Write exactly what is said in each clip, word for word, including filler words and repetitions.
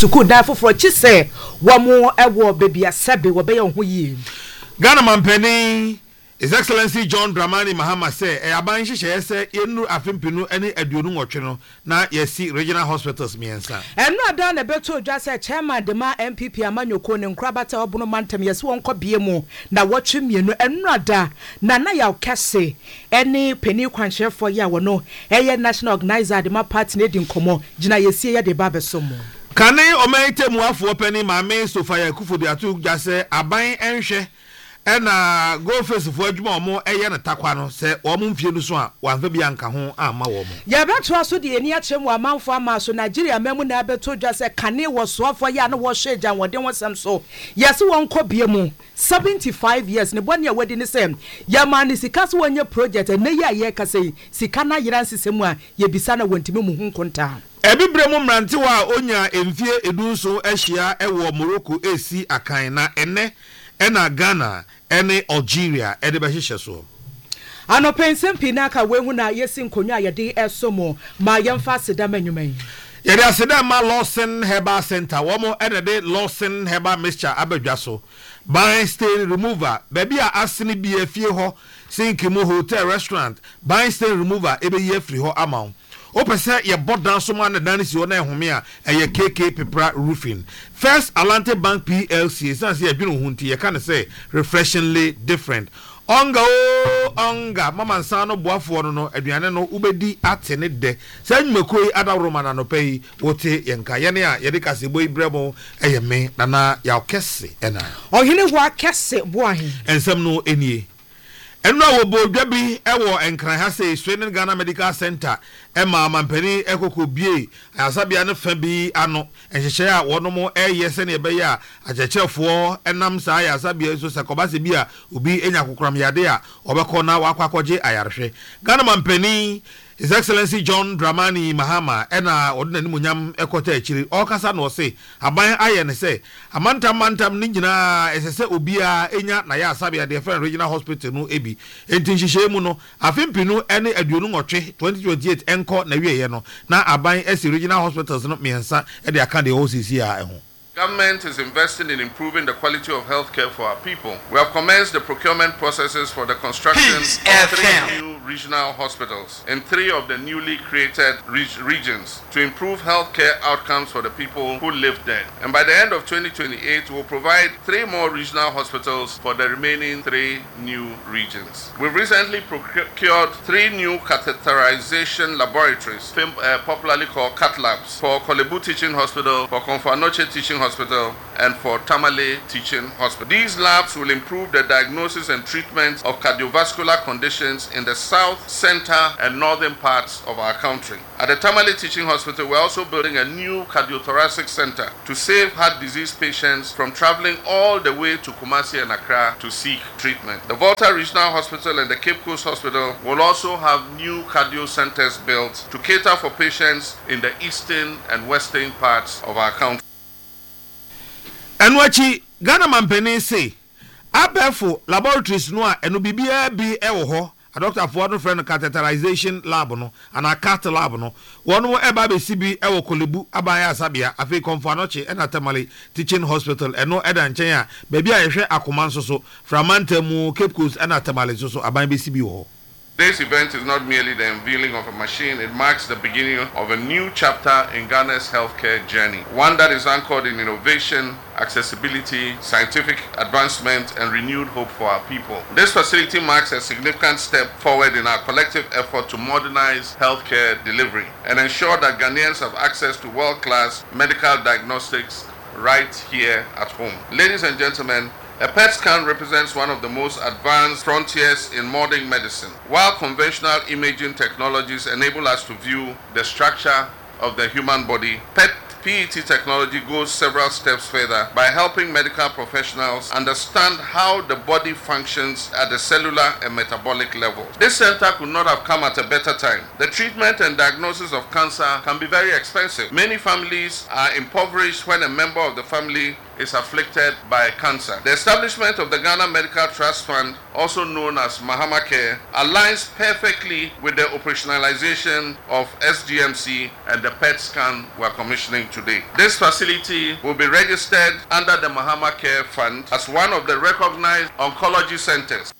suku da foforo chi se wo mo ewo baby asabe wo be ye ho yi Ghana Mampeni His Excellency John Dramani Mahama say e aban hihye say yenu afimpinu ene aduonu nwotwe no na yesi regional hospitals miensa enu ada na beto odwa say chairman de ma M P P amanyoko ne nkrabata obono mantam yesi won kobie mu na wotwe mienu enu ada na na ya kese ene peni kwanhyefo ya wono eye national organizer de ma party ne di nkomo gina yesi ye de ba besomo kane omaite muafo peni maame Sofia Kufudu atu gya say aban enhwe ena go face for adwuma omo eye na takwa no se omo mfie nu so a wanfa bia nka ho ama wo mo ya beto aso de eni akyem wa manfo ama so Nigeria memu na beto dwa se kane wo soafo ya na wo hwe gyan wode wonsam so yesi won kɔ bie mu seventy-five years ne bone ya wadi ne sem ya ma ne sika so wonye project ne ya ye ka sei sika na yera nsesemu a ye bisa na wontime mu hu nkonta ebibre mu mrante wa onya emfie edunso ahia ewo Morocco esi akan na ene ena Ghana ene Algeria ede be hihye so ano pensem pinaka wehu na yesi nkonwa yede esomo ma yemfa seda manwuman yede aseda ma Lawson Herbal Center womo ene de Lawson Herbal Mixture abadwa so ban stain remover baby a asene bi afie ho sink mu hotel restaurant ban stain remover ebe ye free ho amount opese ye bodan so ma na dan si wona ehome a eye K K Pepra Roofing First Atlantic Bank P L C sanse ye dwunu hunti ye kan say refreshingly different onga o onga mama nsa no boafo no no aduane no ubedi ate ne de sanwumakoi adawroma na no pay wote yenka ye ne a ye de kase boy brebo eye me na na ya kesse ena ohene ho akesse boahin ensem no enie enu awo bodwa bi ewo enkran ha say Sweden Ghana Medical Center ema mampani ekoko bie asabia ne fa bi ano enhyehyɛ a wono mo eye se ne be ya akyekyerefoɔ enam saa ya asabia so sekobase bi a obi enya kokram yade a obekɔ na wakwakɔgye ayarhwe Ghana mampani His Excellency John Dramani Mahama ena odena nimunyam ekota akiri okasa no se aban aye ne se amantam mantam ni nyina esese obia enya na ya asabia de friend regional hospital no ebi enti nhyehyɛ mu no afimpinu ene aduonu nwotwe twenty twenty-eight enko na wieye no na aban esi regional hospitals no miensa e de aka de O C C a eho. Government is investing in improving the quality of healthcare for our people. We have commenced the procurement processes for the construction of three new regional hospitals in three of the newly created re regions to improve healthcare outcomes for the people who live there. And by the end of twenty twenty-eight, we'll provide three more regional hospitals for the remaining three new regions. We've recently procured three new catheterization laboratories, uh, popularly called cath labs, for Kolebu Teaching Hospital, for Konfanoche Teaching Hospital, and for Tamale Teaching Hospital. These labs will improve the diagnosis and treatment of cardiovascular conditions in the south, center, and northern parts of our country. At the Tamale Teaching Hospital, we're also building a new cardiothoracic center to save heart disease patients from traveling all the way to Kumasi and Accra to seek treatment. The Volta Regional Hospital and the Cape Coast Hospital will also have new cardio centers built to cater for patients in the eastern and western parts of our country. Enwachi Ghana mampeni say abefo laboratories no a eno bibia bi ewo ho a doctor for no friend catheterization lab no and a cath lab no one mo eba be sibi ewo Kolebu abaya asabia afi Konfanoche and Tamale Teaching Hospital eno eda nchen a baabi a yehwe akoma nso so Framantamu Cape Coast and Tamale so so aban be sibi ho. This event is not merely the unveiling of a machine, it marks the beginning of a new chapter in Ghana's healthcare journey, one that is anchored in innovation, accessibility, scientific advancement, and renewed hope for our people. This facility marks a significant step forward in our collective effort to modernize healthcare delivery and ensure that Ghanaians have access to world-class medical diagnostics right here at home. Ladies and gentlemen, a P E T scan represents one of the most advanced frontiers in modern medicine. While conventional imaging technologies enable us to view the structure of the human body, P E T technology goes several steps further by helping medical professionals understand how the body functions at the cellular and metabolic level. This center could not have come at a better time. The treatment and diagnosis of cancer can be very expensive. Many families are impoverished when a member of the family is afflicted by cancer. The establishment of the Ghana Medical Trust Fund, also known as Mahama Care, aligns perfectly with the operationalization of S G M C and the P E T scan we are commissioning today. This facility will be registered under the Mahama Care Fund as one of the recognized oncology centers.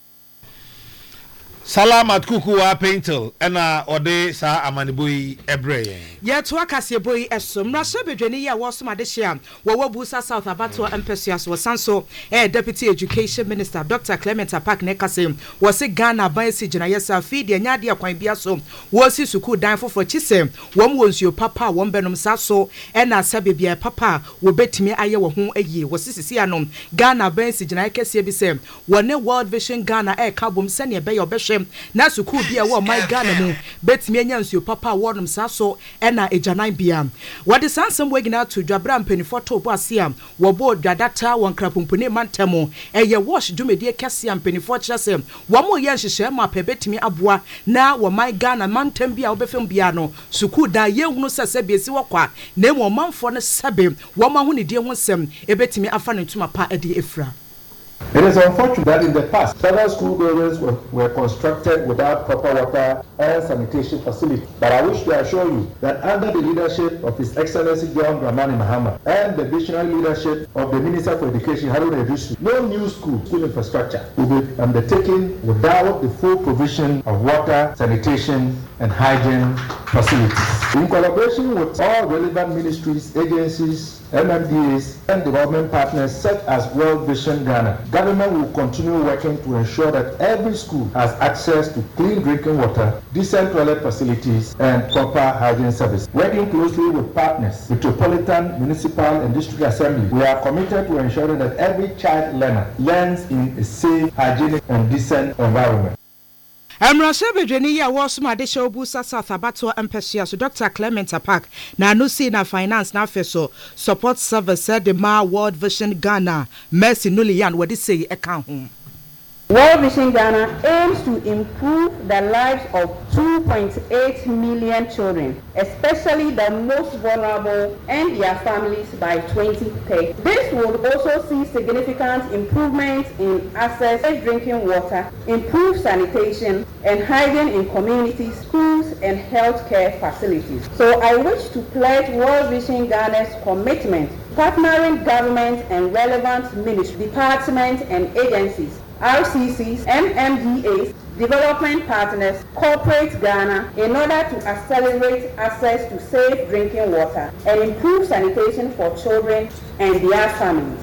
Salamat Kukuwa Paintel ena ode sa amanibui ebreye. Ye to akase boy eso mrasha bedwani ya woso madehia wo wobusa South Abato Empesias wo sanso eh Deputy Education Minister Doctor Clement Apak Nekase wo se Ghana ban si gina yesa feed ye nyade akwan bia so wo si suku dan fofo chise wo mo nsuo papa wo benom saso ena sabe bia papa wo betimi aye wo ho ayi wo sisisi anom Ghana ban si gina kese bi se wo ne World Vision Ghana e kabom se ne be yo be na suku bia wo my Ghana mu betimi anya nsuo papa wonom saso ena ejanan bia wode sansem wegina to dwabra mpanifo to bo asia wo bo dwadata won krapompone mantamo eye wash dwumedie kase mpanifo kyerese wo mo ye nhyehyɛ ma pebetimi aboa na wo my Ghana mantam bia wo befem bia no suku da ye hunu sese biesi wokwa na mo manfo no sebe wo ma hu ne die ho nsem ebetimi afa ne ntuma pa ade efra. It is unfortunate that in the past, several school buildings were, were constructed without proper water and sanitation facilities. But I wish to assure you that under the leadership of His Excellency John Dramani Mahama and the visionary leadership of the Minister for Education, Haruna Iddrisu, no new school, school infrastructure will be undertaken without the full provision of water, sanitation, and hygiene facilities. In collaboration with all relevant ministries, agencies, M M D As, and development partners such as World Vision Ghana, government will continue working to ensure that every school has access to clean drinking water, decent toilet facilities, and proper hygiene service. Working closely with partners, Metropolitan, Municipal, and District Assembly, we are committed to ensuring that every child learner learns in a safe, hygienic, and decent environment. Amrasha bedwani ya wo soma de shobusa South Abato Empesias so Doctor Clement Apak na no see na finance na feso support service said the ma World Vision Ghana Mercy Nulian what they say e kan ho. World Vision Ghana aims to improve the lives of two point eight million children, especially the most vulnerable and their families by twenty thirty. This will also see significant improvements in access to drinking water, improved sanitation, and hygiene in communities, schools, and healthcare facilities. So I wish to pledge World Vision Ghana's commitment, partnering government and relevant ministries, departments, and agencies, R C Cs, M M D As, development partners, corporate Ghana, in order to accelerate access to safe drinking water and improve sanitation for children and their families.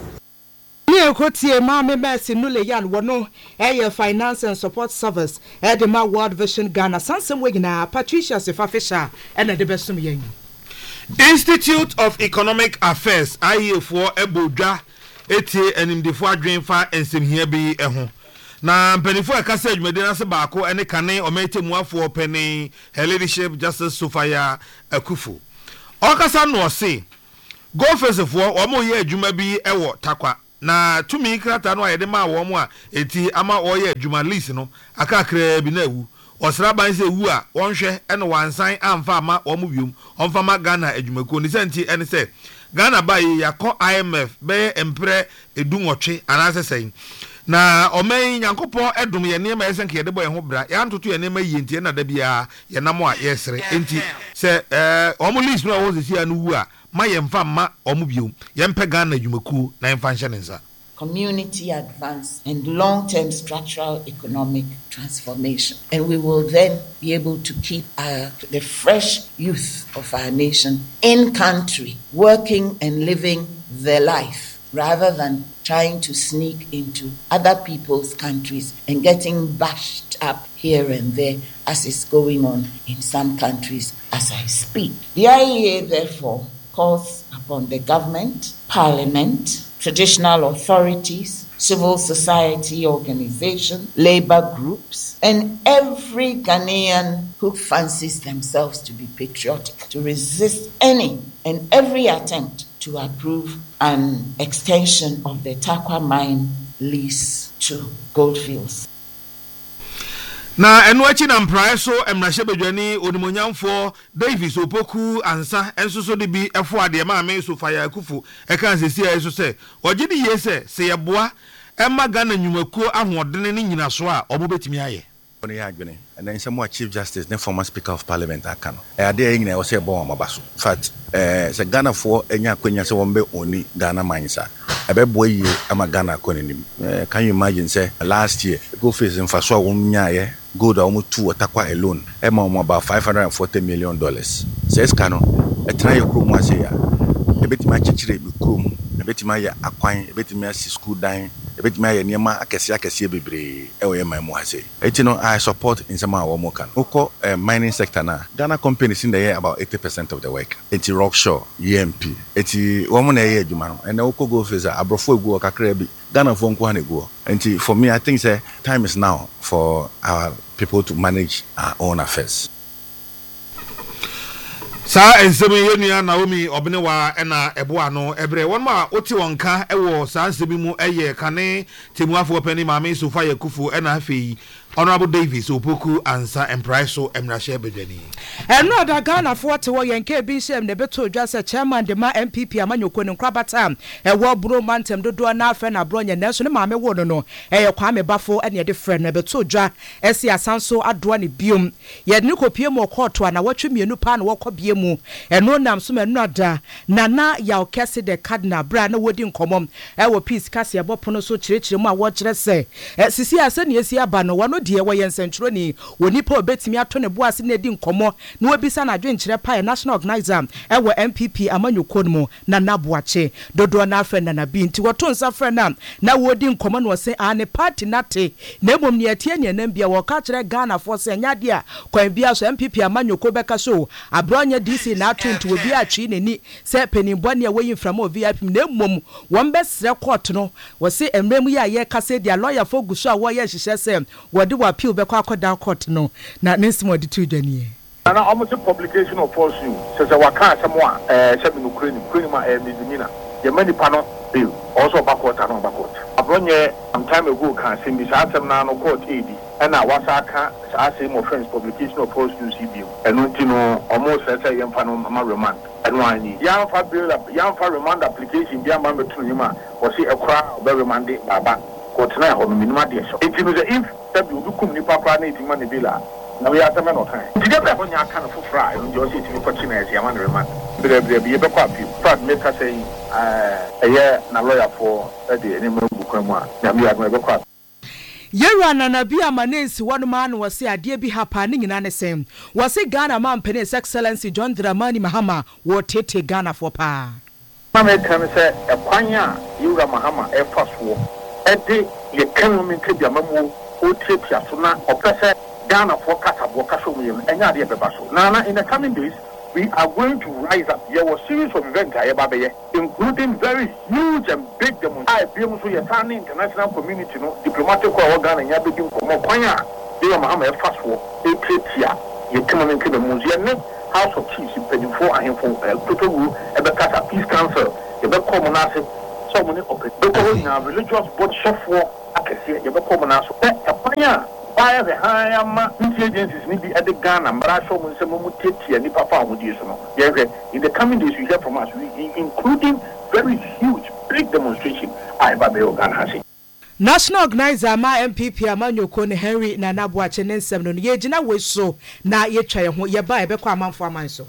Near Kotie Mame Mercy Nulian wono eye finance and support service Edema World Vision Ghana Sansem Wegina Patricia Sefafisha and the besum yen. Institute of Economic Affairs I E F for Ebodwa eti enimdefo adwenfa ensem hia bi eho na mpanifo akasa adwumade na se baako ene kane ometemuafo openi her leadership Justice Sofia Akufo okasa no se go fesefo omo ye adwuma bi ewo takwa na tumi krata no ayede ma wo mo a eti ama oye adwuma list no akakra bi na ewu osra ban se ewu a wonhwe ene wansan amfa ama wo mo biom onfa ma Ghana adwumako ni senti ene se Ghana bayi yakọ I M F be empre edunwotwe anasesen na omen yankopon edum ye ne ma yesen ke de boy ho bra ya ntoto ye ne ma yintie na da bia ye nam a yesere enti se eh omo list no wo sisi anu wu a ma ye mfa ma omo biom ye mpe Ghana adwumaku na mfa nhye nsa. Community advance and long-term structural economic transformation. And we will then be able to keep our, the fresh youth of our nation in country, working and living their life, rather than trying to sneak into other people's countries and getting bashed up here and there, as is going on in some countries as I speak. The I E A, therefore, calls upon the government, parliament, traditional authorities, civil society organizations, labor groups, and every Ghanaian who fancies themselves to be patriotic to resist any and every attempt to approve an extension of the Tarkwa mine lease to Goldfields. na eno achi na mprae so emrahye bedwani onimonyamfo Davis Opoku ansa enso so de bi efo ade ma me so faya akufu e kan sesi a eso se oje de yese se yeboa emma Ghana nyumakuo ahoɔdene ne nyina so a obo betimi aye Oni adwene and then some Chief Justice the former Speaker of Parliament aka no e ade nyina wo se bon amabaso fact eh se Ghana for enya kwanya se won be oni Ghana mansa ebebo yi ama Ghana konenim eh can you imagine say last year go face in faso won nyaaye gold a won two watakwa alone e ma won about five hundred forty million dollars says kano e try krom ase ya e betima chichire bi krom e betima ya akwan e betima ya school dan e betima ya niema akese akese bebre e wo ye man mu ase eti no I support in some our more can oko mining sector na Ghana companies in the year about eighty percent of the work eti Rockshore E M P eti wo mo na ye adwuma no and oko go face abrofo egu kakra bi Ghana fo nko na egu enti for me I think say time is now for our people to manage our own affairs. Sa ensemi yenua Naomi Obenewa ena eboa no ebre won ma oti wonka ewo sa nsemi mu eye kane temuafo pani maame Sofa Yakufu ena afei Honorable Davis Opoku ansa empriso emrahye bedwani eno oda Ghana fo te wo yenke bi shem ne beto dwa se chairman de ma M P P amanyoko ne nkrabata ewo bro mantem dodo na afa na bro nya neso ne maame wo no no eye Kwame Bafo ene de friend ne beto dwa esi asanso adoa ne biom ye ne kopie mo court na watwe mienu pa na wokobie mu eno nam so menu ada nana ya okese de cardinal bra na wodi nkomom ewo peace kase ebopono so kirekire mu a wo kire se sisi ase ne esi aba no wono die wo yensentro ni woni pa obetimi ato ne bo ase na di nkomo na obisa na adwenkire pa national organizer ewo M P P amanyoko no na naboache dodo na afa na na bi nti woto nsa fra na na wodi nkomo no se ane party nate na emom ne atie ne nan bia wo ka kire Ghana for se nyade a kwan bia so M P P amanyoko beka so abronya D C na atonto obi atwi neni se penimbo ne woyin frama V I P na emom won besre court no wo se emrem ya ye kase dia lawyer for guso a wo ye hihye se wodi wa appeal beko akoda court no na nsimo di tu dwani and almost a publication of false news says our car someone eh seven Ukraine Ukraine ma eh midina the many panel bill also backward and backward abronye some time ago can say me say na no court A D and I was aka say my friends publication of false news bill and no no almost say yam fa no ma remand and one yam fa bill yam fa remand application dia ma betu hima was say e kra be remand baba court na ho minimum dey so it is if that you do kum ni papa na itima ne bila na we are no time did be honya aka no fofra e njo say timi kwachi na yam na remand bre bre be be kwa appeal fact make us say eh eh na lawyer for that dey any mu kwamu a na me admo be kwa Yera na na bia manensi wanu man wasi adie bi hapa ni nyina ne sem wasi Ghana man pene His Excellency John Dramani Mahama wo tete Ghana for pa mama kan say e kwanya Yura Mahama e faso e de ye kan mi ke bia mamu o tete aso na opese Ghana for kasabo kaso mu yem enya de beba so na na in the coming days we are going to rise up. There was a series of events, including very huge and big demonstrations. I be international community, no diplomatic organ, and Yabi Komokoya. They are Mahama fast war. They play here. You come and kill the museum. House of Chiefs, you pay for and for Totogu, and the Casa Peace Council. You be common as so many of it. Because now religious board software, I can see you be common as a by the higher agencies need be at the Ghana, Brasho, and some Muteti, and Papa would use in the coming days, we hear from us, including very huge, big demonstration. I Babel Ghana. National organizer ma M P P amanyoko ne Henry na naboache ne nsem no ye gina we so na ye twa ye ho ye ba e be kwa amanfo amanso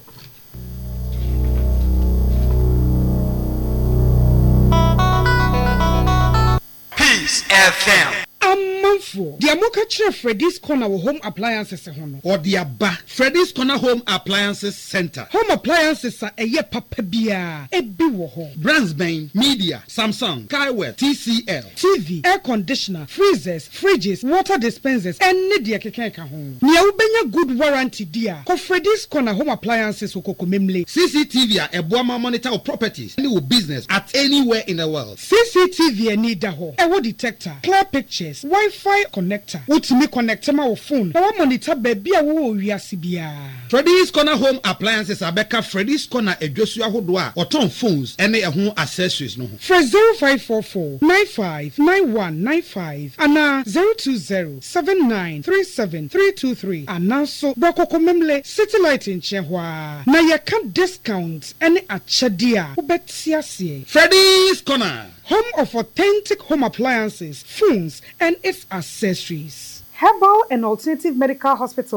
Peace F M Amanfo dia moka kire Freddy's Corner home appliances ho no or dia ba Freddy's Corner Home Appliances Center home appliances a eye papa bia e bi wo ho brands ben media Samsung Kaiwell T C L T V air conditioner freezers fridges water dispensers any dia keke ka ho nia wo benya good warranty dia ko Freddy's Corner Home Appliances okoko memle C C T V a ebo ma monitor of properties any business at anywhere in the world C C T V ani da ho e wo detector clear pictures Wi-Fi Wi-Fi connector. Wotumi connect ma wo phone. Na wa monitor baby a wo wiase bia. Freddy's Corner Home Appliances abeka Freddy's Corner edwosu ahodo a oton phones ene ehun accessories no ho. Fresh zero five four four nine five nine one nine five ana zero two zero seven nine three seven three two three ana so brokoko memle satellite in chehwa na ye ka discount ene achede a obetiasie. Freddy's Corner, home of authentic home appliances, phones and its accessories. Herbal and Alternative Medical Hospital